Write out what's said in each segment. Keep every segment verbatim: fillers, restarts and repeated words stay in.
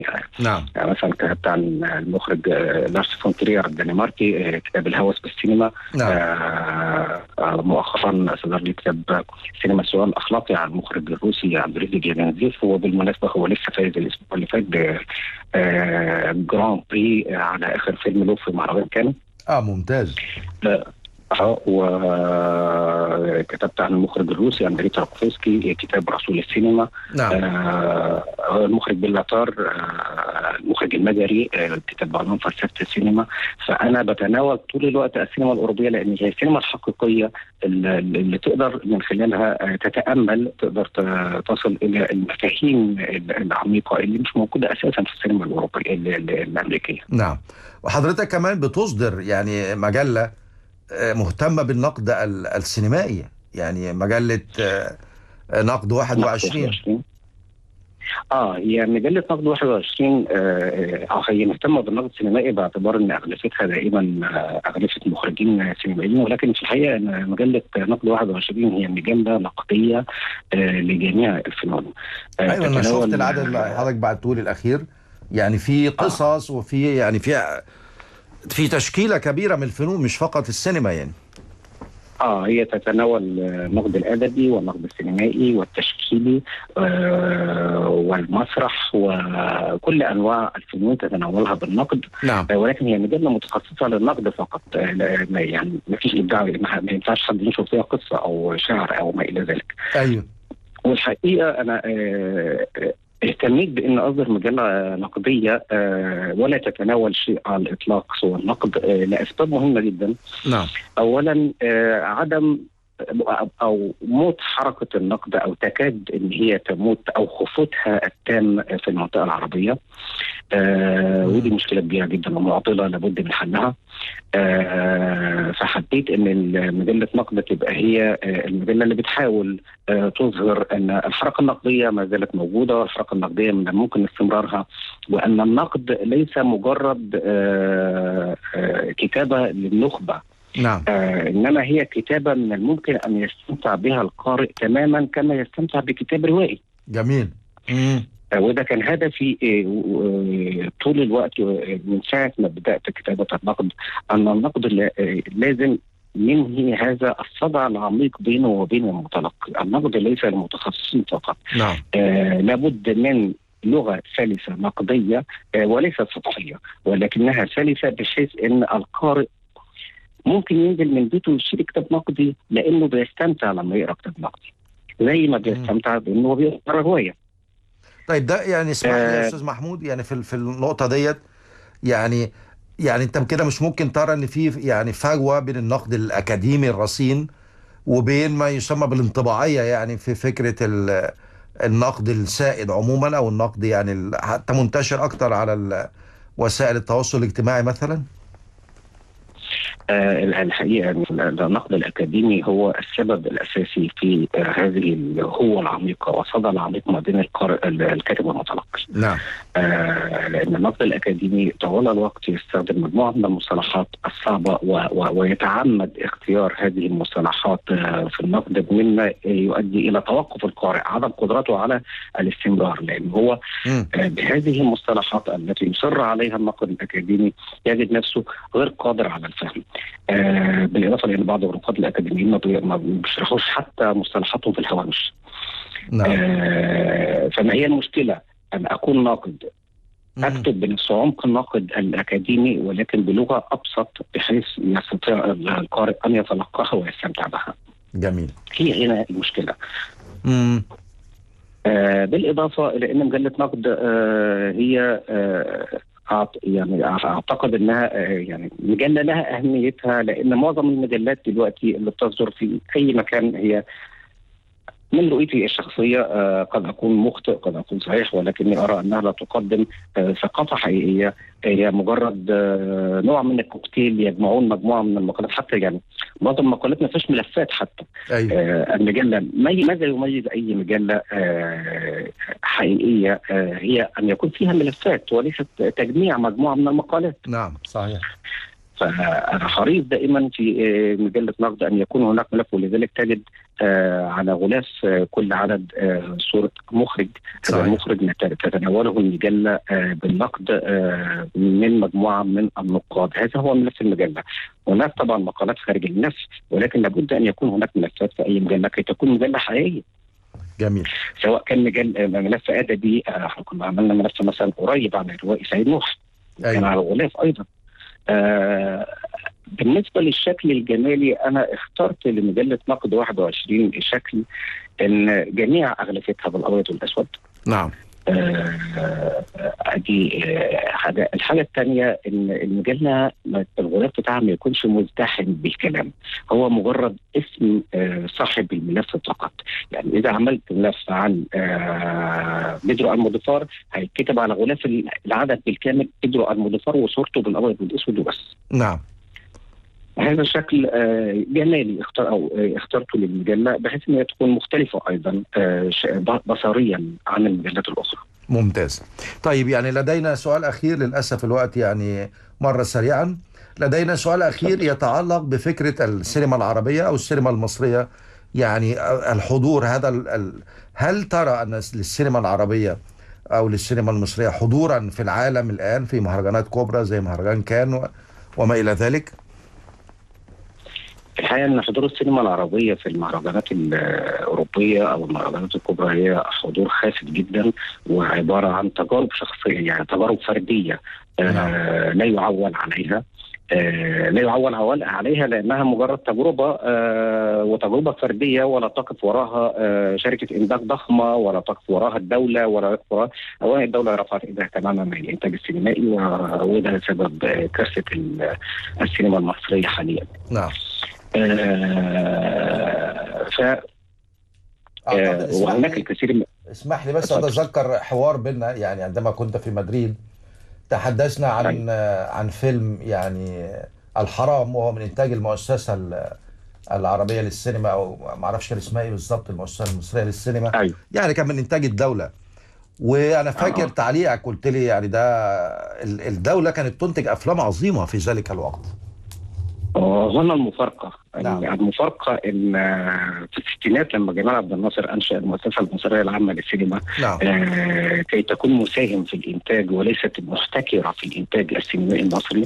نعم. يعني مثلا كتبت عن المخرج لارس فون ترير الدنماركي كتاب الهوس بالسينما. نعم. آه مؤخرا صدر لي كتاب سينما السؤال الأخلاقي عن المخرج الروسي اندري جيرانزيف، هو بالمناسبة هو لسه فايز الأسبوع اللي فات ب جراند بري على آخر فيلم له في مهرجان كان. اه ممتاز. اه وكتبت عن المخرج الروسي اندري تراكوفسكي كتاب رسول السينما. نعم. آه المخرج بيلاتار آه المخرج المجري آه كتاب عنوان فلسفة السينما. فأنا بتناول طول الوقت السينما الأوروبية، لأن هي السينما الحقيقية اللي تقدر من خلالها تتأمل، تقدر تصل إلى المفاهيم العميقة اللي مش موجودة أساسا في السينما الأوروبية الأمريكية. نعم. وحضرتك كمان بتصدر يعني مجلة مهتمة بالنقد السينمائي، يعني مجلة نقد واحد وعشرين. اه هي مجلة نقد واحد وعشرين اه هي مهتمة بالنقد السينمائي باعتبار ان اغلفتها دائما اغلفة مخرجين سينمائيين، ولكن في الحقيقة ان مجلة نقد واحد وعشرين هي مجلة نقدية آه لجميع الفنون. آه ايوه انا شفت العدد اللي حضرتك بعته لي الاخير، يعني في قصص آه. وفي يعني في في تشكيلة كبيرة من الفنون مش فقط السينما يعني. اه هي تتناول النقد الادبي والنقد السينمائي والتشكيلي آه والمسرح وكل انواع الفنون تتناولها بالنقد. نعم. آه ولكن هي مجله متخصصه للنقد فقط. آه يعني ما فيش ابداع، ما ينفعش حد ينشر فيها قصه او شعر او ما الى ذلك. ايوه. والحقيقه انا آه اهتميت بان اصدر مجله نقديه آه ولا تتناول شيء على الاطلاق سوى النقد آه لاسباب مهمه جدا. نعم. اولا آه عدم او موت حركه النقد، او تكاد ان هي تموت، او خفوتها التام في المنطقه العربيه. آه ودي مشكله كبيره جدا ومعضله لابد من حلها. آه فحبيت ان مجله نقد تبقى هي آه المجله اللي بتحاول آه تظهر ان الحركه النقديه ما زالت موجوده، والحركه النقديه من الممكن استمرارها، وان النقد ليس مجرد آه آه كتابه للنخبه. نعم. آه انما هي كتابه من الممكن ان يستمتع بها القارئ تماما كما يستمتع بكتاب روائي. جميل. امم وده كان هدفي طول الوقت من ساعة ما بدأت كتابة النقد، أن النقد لازم ينهي هذا الصدع العميق بينه وبين المتلقي. النقد ليس للمتخصصين فقط. نعم. آه لابد من لغة سلسة نقدية آه وليست سطحية، ولكنها سلسة بحيث أن القارئ ممكن ينزل من بيته ويشتري كتاب نقدي لأنه بيستمتع لما يقرأ كتاب نقدي، زي ما بيستمتع بأنه بيقرأ رواية. طيب ده يعني اسمح لي يا استاذ محمود، يعني في في النقطه ديت يعني يعني انت كده مش ممكن ترى ان في يعني فجوه بين النقد الاكاديمي الرصين وبين ما يسمى بالانطباعيه، يعني في فكره النقد السائد عموما، او النقد يعني حتى منتشر اكتر على وسائل التواصل الاجتماعي مثلا؟ آه الحقيقة النقد الأكاديمي هو السبب الأساسي في آه هذه الهوة العميقة والصدى العميق ما بين القارئ الكاتب والمتلقي. نعم. آه لأن النقد الأكاديمي طوال الوقت يستخدم مجموعة من المصطلحات الصعبة و و ويتعمد اختيار هذه المصطلحات آه في النقد، مما يؤدي إلى توقف القارئ، عدم قدرته على الاستمرار، لأن هو آه بهذه المصطلحات التي يصر عليها النقد الأكاديمي يجد نفسه غير قادر على الفهم. آه بالإضافة لأن بعض النقاد الأكاديميين ما بيشرحوش حتى مصطلحاتهم في الهوامش. نعم. آه فما هي المشكلة؟ أن أكون ناقد أكتب بنفس عمق الناقد الأكاديمي ولكن بلغة أبسط بحيث يستطيع القارئ أن يتلقاها ويستمتع بها. جميل. هي هنا المشكلة. مم. آه بالإضافة إلى أن مجلة نقد آه هي آه يعني اعتقد انها يعني مجله لها اهميتها، لان معظم المجلات دلوقتي اللي بتصدر في اي مكان هي من رؤيتي الشخصيه قد اكون مخطئ قد اكون صحيح، ولكني ارى انها لا تقدم ثقافه حقيقيه، هي مجرد نوع من الكوكتيل يجمعون مجموعه من المقالات. حتى يعني بعض المقالات ما فيهاش ملفات حتى. أيوة. آه المجله ماذا يميز اي مجله آه حقيقيه آه هي ان يكون فيها ملفات وليست تجميع مجموعه من المقالات. نعم صحيح. فأنا حريص دائما في مجلة نقد أن يكون هناك ملف، ولذلك تجد آه على غلاف آه كل عدد آه صورة مخرج. هذا المخرج تتناوله المجلة آه بالنقد آه من مجموعة من النقاد. هذا هو ملف المجلة. هناك طبعا مقالات خارج الملف، ولكن لابد أن يكون هناك ملفات في أي مجلة كي تكون مجلة حقيقية. جميل. سواء كان مجل ملف أدبي، احنا كنا عملنا ملف مثلا قريب عن الروائي سعيد نوح، أيوة. كان على غلاف أيضا. آه بالنسبة للشكل الجمالي، أنا اخترت لمجلة نقد واحد وعشرين شكل إن جميع أغلفتها بالأبيض والأسود. نعم. آه دي آه حاجة. الحاجة الثانية إن المجلة الغلاف بتاعها ما يكونش مزدحم بالكلام، هو مجرد اسم آه صاحب الملف فقط. يعني إذا عملت ملف عن آه بيدرو المضيفار هيتكتب على غلاف العدد بالكامل بيدرو المضيفار وصورته بالأبيض والأسود وبس. نعم. هذا شكل آه جمالي اختار او آه اخترته للمجله بحيث انها تكون مختلفه ايضا آه بصريا عن المجلات الاخرى. ممتاز. طيب يعني لدينا سؤال اخير، للاسف الوقت يعني مر سريعا. لدينا سؤال اخير يتعلق بفكره السينما العربيه او السينما المصريه. يعني الحضور هذا ال... هل ترى ان للسينما العربيه او للسينما المصريه حضورا في العالم الان في مهرجانات كبرى زي مهرجان كان و... وما الى ذلك؟ الحقيقة أن حضور السينما العربية في المهرجانات الأوروبية أو المهرجانات الكبرى هي حضور خافت جدا، وعبارة عن تجارب شخصية، يعني تجارب فردية آه لا يعول عليها. آه لا يعول عليها لأنها مجرد تجربة آه وتجربة فردية، ولا تقف وراها آه شركة إنتاج ضخمة، ولا تقف وراها الدولة، ولا تقف وراها أولا الدولة رفعت إيدها تماما من الإنتاج السينمائي، وده سبب كارثة السينما المصرية حاليا. نعم. آه ف آه وهناك الكثير من... اسمح لي بس اتذكر حوار بيننا يعني عندما كنت في مدريد، تحدثنا عن آه عن فيلم يعني الحرام، وهو من انتاج المؤسسه العربيه للسينما، او ما اعرفش كان اسمها ايه بالظبط، المؤسسه المصريه للسينما. أيوه. يعني كان من انتاج الدوله. وانا فاكر آه. تعليقك قلت لي يعني ده الدوله كانت تنتج افلام عظيمه في ذلك الوقت. هنا المفارقة. نعم. المفارقة ان في الستينات لما جمال عبد الناصر انشأ المؤسسة المصرية العامة للسينما نعم. آه كي تكون مساهم في الانتاج وليست محتكرة في الانتاج السينمائي المصري.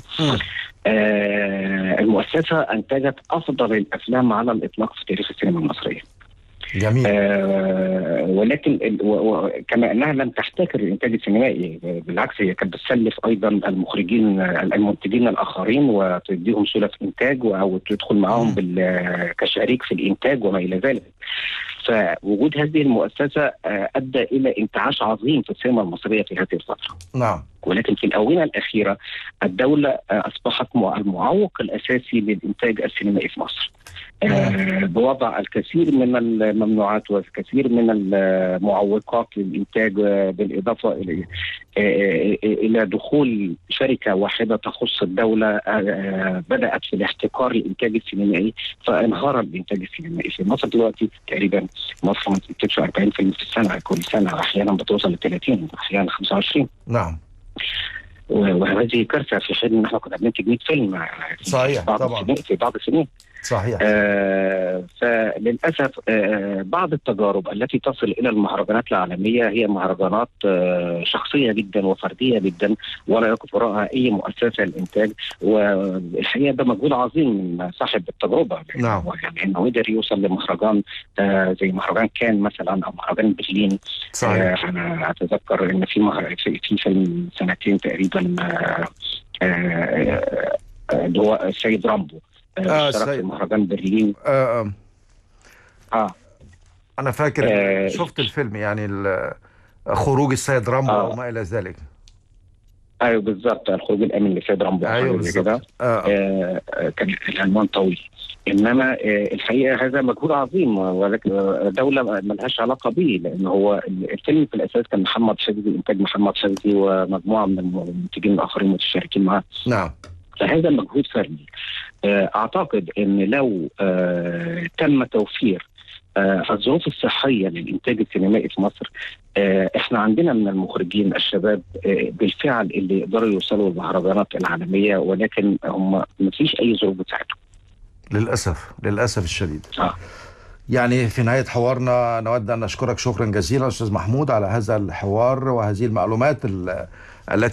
آه المؤسسة انتجت افضل الافلام على الاطلاق في تاريخ السينما المصرية. جميل. آه ولكن كما انها لم تحتكر الانتاج السينمائي، بالعكس هي كانت بتسلف ايضا المخرجين المنتجين الاخرين وتديهم سلف انتاج او تدخل معهم كشريك في الانتاج وما الى ذلك. فوجود هذه المؤسسه ادى الى انتعاش عظيم في السينما المصريه في هذه الفتره. نعم. ولكن في الآونة الأخيرة الدولة أصبحت المعوق الأساسي للإنتاج السينمائي في مصر. آه بوضع الكثير من الممنوعات والكثير من المعوقات للإنتاج، بالإضافة إلى آه إلى دخول شركة واحدة تخص الدولة آه بدأت في الاحتكار الإنتاج السينمائي، فانهار الإنتاج السينمائي في مصر. دلوقتي تقريبا مصر ما بتنتجش أربعين فيلم في السنة كل سنة، أحيانا بتوصل ل ثلاثين، أحيانا خمسة وعشرين. نعم. وهذه كارثه في حين ان احنا كنا بننتج مية فيلم. صحيح في بعض طبعا. السنين في بعض السنين. صحيح. آه فللاسف آه بعض التجارب التي تصل الى المهرجانات العالميه هي مهرجانات آه شخصيه جدا وفرديه جدا، ولا يقف وراءها اي مؤسسه للانتاج. والحقيقه ده مجهود عظيم من صاحب التجربه. نعم. يعني انه قدر يوصل لمهرجان آه زي مهرجان كان مثلا او مهرجان برلين. صحيح. آه انا اتذكر ان في مهر... في فيلم سنتين تقريبا آه آه اللي هو السيد رامبو آه اشترك في مهرجان برلين. آه آه. اه انا فاكر آه شفت الفيلم، يعني خروج السيد رامبو آه وما الى ذلك. ايوه بالظبط، الخروج الامن للسيد رامبو. ايوه بالظبط. آه آه كان العنوان طويل، انما آه الحقيقه هذا مجهود عظيم، ولكن دوله ما لهاش علاقه به، لان هو الفيلم في الاساس كان محمد شاذلي، انتاج محمد شاذلي ومجموعه من المنتجين الاخرين متشاركين معاه. نعم. فهذا مجهود فردي. اعتقد ان لو آه تم توفير آه الظروف الصحيه للانتاج السينمائي في مصر، آه احنا عندنا من المخرجين الشباب آه بالفعل اللي يقدروا يوصلوا للمهرجانات العالميه، ولكن هم ما فيش اي ظروف بتساعدهم. للاسف للاسف الشديد. آه. يعني في نهاية حوارنا نود أن نشكرك شكرا جزيلا أستاذ محمود على هذا الحوار وهذه المعلومات التي